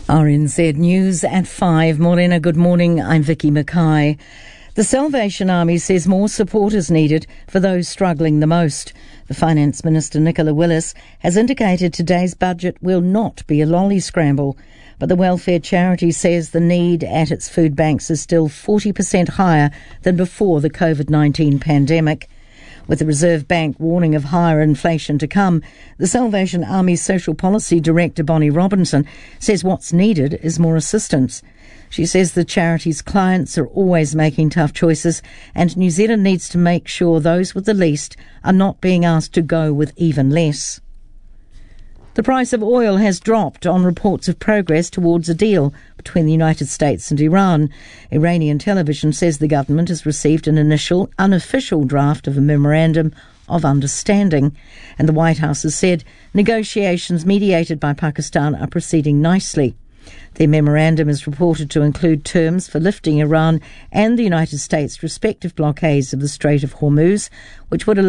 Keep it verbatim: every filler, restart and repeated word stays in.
R N Z News at five. Morena, good morning. I'm Vicky Mackay. The Salvation Army says more support is needed for those struggling the most. The Finance Minister, Nicola Willis, has indicated today's budget will not be a lolly scramble. But the welfare charity says the need at its food banks is still forty percent higher than before the COVID nineteen pandemic. With the Reserve Bank warning of higher inflation to come, the Salvation Army's Social Policy Director, Bonnie Robinson, says what's needed is more assistance. She says the charity's clients are always making tough choices, and New Zealand needs to make sure those with the least are not being asked to go with even less. The price of oil has dropped on reports of progress towards a deal between the United States and Iran. Iranian television says the government has received an initial, unofficial draft of a memorandum of understanding, and the White House has said negotiations mediated by Pakistan are proceeding nicely. The memorandum is reported to include terms for lifting Iran and the United States' respective blockades of the Strait of Hormuz, which would allow